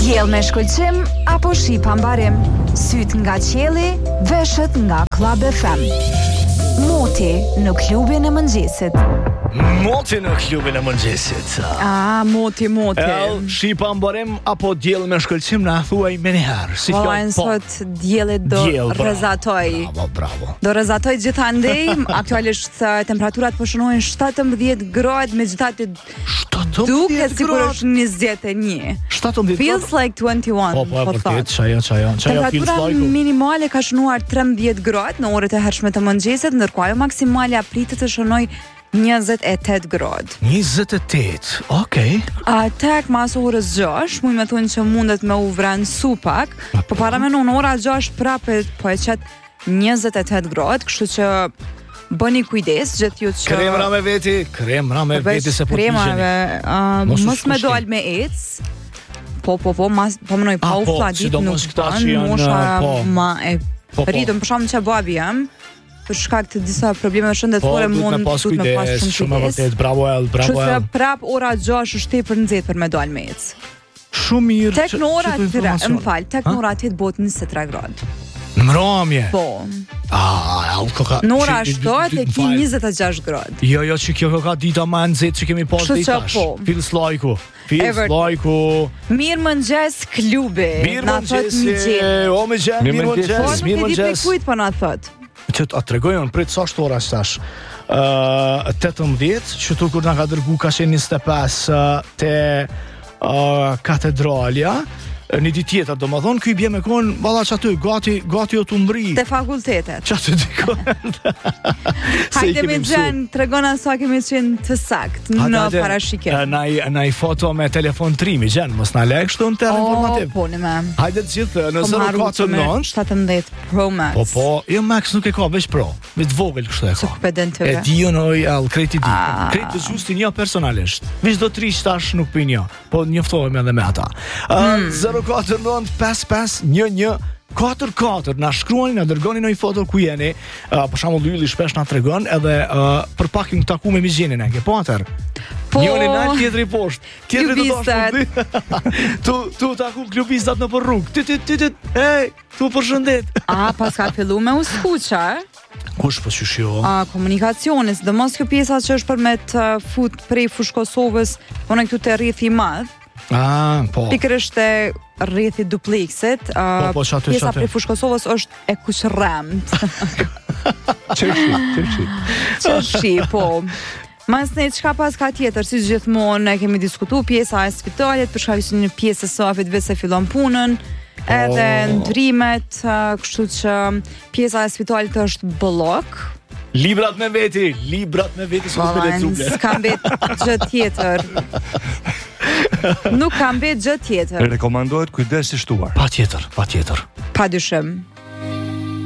Diell me shkëlqim apo shi pa mbarim. Syt nga qielli, veshët nga Club FM. Moti në klubin e mëngjesit. Moti në klubin e mëngjesit. Moti. Shi pa mbarim apo diell me shkëlqim na thuaj më një herë. Si kjo? Sot dielli do rrezatoj. Bravo. Do rrezatoj gjithandej. Aktualisht temperaturat po shënojnë 17 gradë, megjithatë duket sikur është 21. 17 Feels like 21. Po vërtet, çajo temperatura minimale ka shënuar 13 gradë në orët e hershme të mëngjesit, ndërkohë ajo maksimale pritet të shënojë 28 gradë. 28, okej. Tek mas orës 6, muj me thunë që mundet me u vranësu pak, po para me në ora 6 prapë po e qet 28 gradë, kështu që bëni kujdes gjithë ju që kremra me veti se po pigjeni. Mos me dal me ec. Po mënoj pa u fladit nuk ma e rritëm për shumë që babi jam për shkak të disa probleme shëndetësore mund të me pas shumë vërtet. Bravo El. Kështu që prap ora 6 është tepër nxehtë për me dal me ec. Shumë mirë. Tek në ora 8 bot 23 gradë. Në mramje. Po. Në ora 7 e ki 26 gradë. Jo, që kjo ka dita ma nxehtë që kemi pas ditash. Feels like. Mirë mëngjes klubi. Mirë mëngjes. Kujt po na thot? Që të tregojon prit sa shtë ora stash 18 që tu kur nga ka dërgu ka shenë 25 te katedralja një ditë tjetër, do më thonë, këj bje me konë, valla që aty, gati o të mbri. Te fakultetet. Që aty dikon. Hajde me gjenë, tregona sa kemi qenë të sakt në parashikim. Na i foto me telefon trimi, gjenë, mos na lek shtu në terë informativ. Po, në me. Hajde të gjithë, në 049. 17 Pro Max. Po, jo Max nuk e ka, veç Pro. Veç vogël kështu e ka. E di unoj, krejti di. Krejti gjusti një personalisht. Veç do 3 shtash nuk për një, po njoftohemi edhe me ata. 049551144 na shkruani, na dërgoni një foto ku jeni. Për shembull Ylli shpesh na tregon edhe për pak ju taku me mizhenin e ke po atër. Njëri nalt, tjetri poshtë. Tjetri do dosh. Tu taku klubistat në për rrugë. Hey, tu përshëndet. Pas ka fillu me uskuqa. Kush po qyshjo? Komunikacionis, dhe mos kjo pjesa që është për me të fut prej fush Kosovës, po në këtu të rrithi i madh. Po. Pikërisht e rrithi dupleksit. Pjesa prej fush Kosovës është e kuqërremt. Qërshi, po. Mas ne çka pas ka tjetër, si gjithmonë e kemi diskutu pjesa e spitalit, për shkak se një pjesë e safit vetë se fillon punën, edhe ndrimet, kështu që pjesa e spitalit është bollok. Librat me veti s'u lexuar. S'kam bet gjë tjetër. Nuk kam bet gjë tjetër. Rekomandohet kujdes i shtuar. Patjetër. Padyshim.